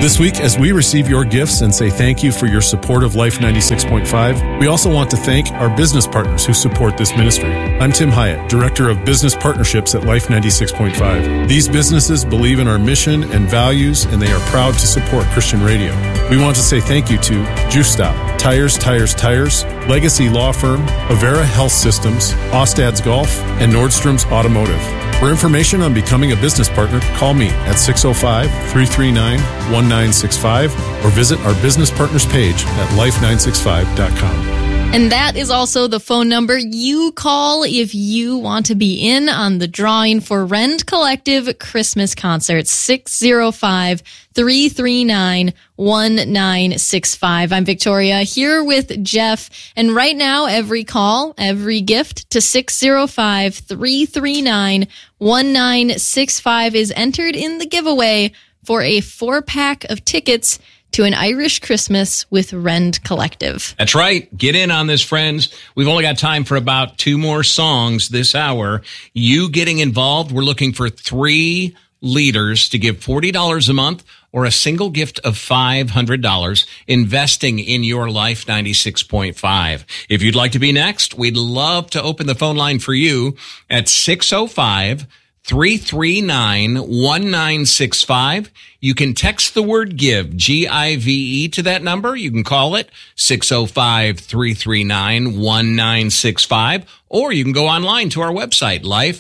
This week, as we receive your gifts and say thank you for your support of Life 96.5, we also want to thank our business partners who support this ministry. I'm Tim Hyatt, Director of Business Partnerships at Life 96.5. These businesses believe in our mission and values, and they are proud to support Christian radio. We want to say thank you to Juice Stop, Tires, Legacy Law Firm, Avera Health Systems, Ostad's Golf, and Nordstrom's Automotive. For information on becoming a business partner, call me at 605-339-1965 or visit our business partners page at life965.com. And that is also the phone number you call if you want to be in on the drawing for Rend Collective Christmas Concert, 605-339-1965. I'm Victoria here with Jeff. And right now, every call, every gift to 605-339-1965 is entered in the giveaway for a 4-pack of tickets to an Irish Christmas with Rend Collective. That's right. Get in on this, friends. We've only got time for about 2 more songs this hour. You getting involved, we're looking for 3 leaders to give $40 a month or a single gift of $500 investing in your Life 96.5. If you'd like to be next, we'd love to open the phone line for you at 605-339-1965. You can text the word GIVE, G-I-V-E, to that number. You can call it 605-339-1965, or you can go online to our website,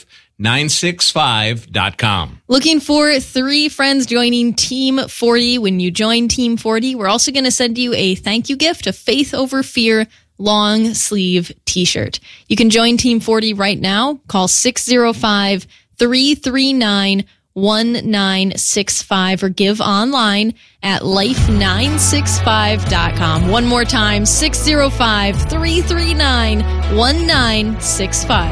life965.com. Looking for 3 friends joining Team 40. When you join Team 40, we're also going to send you a thank you gift, a Faith Over Fear long sleeve t-shirt. You can join Team 40 right now. Call 605-339-1965 or give online at life965.com. One more time, 605-339-1965.